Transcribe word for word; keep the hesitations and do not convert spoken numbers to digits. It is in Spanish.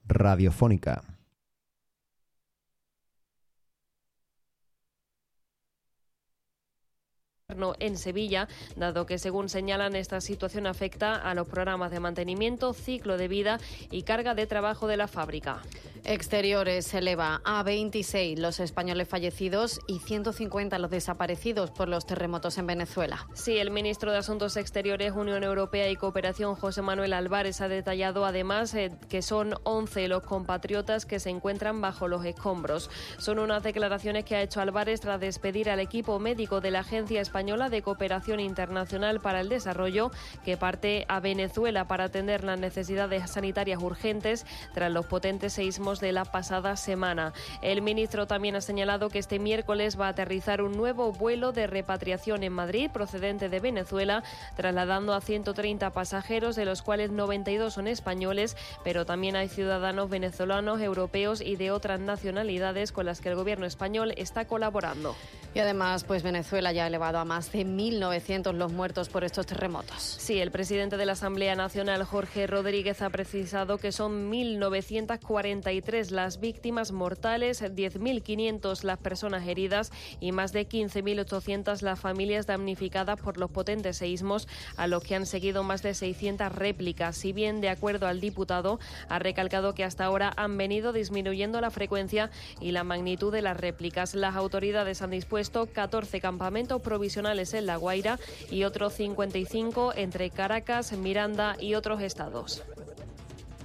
radiofónica. En Sevilla, dado que, según señalan, esta situación afecta a los programas de mantenimiento, ciclo de vida y carga de trabajo de la fábrica. Exteriores se eleva a veintiséis los españoles fallecidos y ciento cincuenta los desaparecidos por los terremotos en Venezuela. Sí, el ministro de Asuntos Exteriores, Unión Europea y Cooperación, José Manuel Álvarez, ha detallado además eh, que son once los compatriotas que se encuentran bajo los escombros. Son unas declaraciones que ha hecho Álvarez tras despedir al equipo médico de la Agencia Española de Cooperación Internacional para el Desarrollo, que parte a Venezuela para atender las necesidades sanitarias urgentes tras los potentes seísmos de la pasada semana. El ministro también ha señalado que este miércoles va a aterrizar un nuevo vuelo de repatriación en Madrid procedente de Venezuela, trasladando a ciento treinta pasajeros, de los cuales noventa y dos son españoles, pero también hay ciudadanos venezolanos, europeos y de otras nacionalidades con las que el gobierno español está colaborando. Y además, pues Venezuela ya ha elevado a más de mil novecientos los muertos por estos terremotos. Sí, el presidente de la Asamblea Nacional, Jorge Rodríguez, ha precisado que son mil novecientas cuarenta y tres las víctimas mortales, diez mil quinientas las personas heridas y más de quince mil ochocientas las familias damnificadas por los potentes seísmos, a los que han seguido más de seiscientas réplicas. Si bien, de acuerdo al diputado, ha recalcado que hasta ahora han venido disminuyendo la frecuencia y la magnitud de las réplicas. Las autoridades han dispuesto catorce campamentos provisionales en La Guaira y otros cincuenta y cinco entre Caracas, Miranda y otros estados.